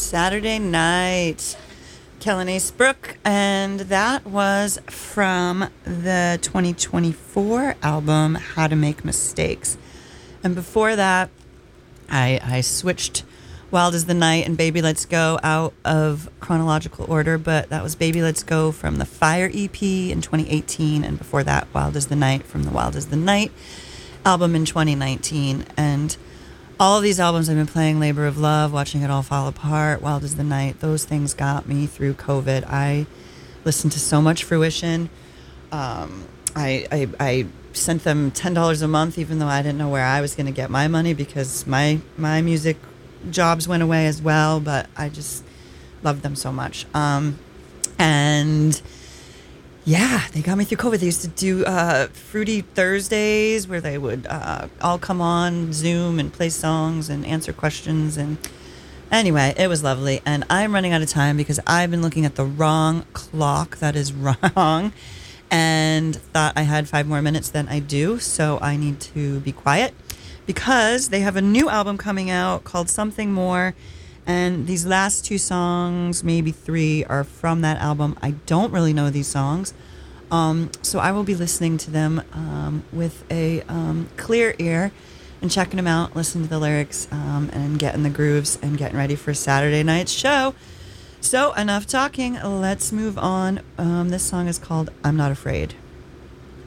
Saturday Night. Kellen Acebrook, and that was from the 2024 album How to Make Mistakes. And before that, I switched Wild as the Night and Baby Let's Go out of chronological order, but that was Baby Let's Go from the Fire EP in 2018, and before that, Wild as the Night from the Wild as the Night album in 2019. And all of these albums I've been playing, Labor of Love, Watching It All Fall Apart, Wild as the Night, those things got me through COVID. I listened to so much Fruition. I sent them $10 a month, even though I didn't know where I was going to get my money because my music jobs went away as well, but I just loved them so much. And yeah, they got me through COVID. They used to do Fruity Thursdays where they would all come on Zoom and play songs and answer questions. And anyway, it was lovely. And I'm running out of time because I've been looking at the wrong clock. That is wrong. And thought I had 5 more minutes than I do. So I need to be quiet because they have a new album coming out called Something More. And these last 2 songs, maybe 3, are from that album. I don't really know these songs. So I will be listening to them with a clear ear and checking them out, listening to the lyrics, and getting the grooves and getting ready for Saturday night's show. So enough talking. Let's move on. This song is called I'm Not Afraid.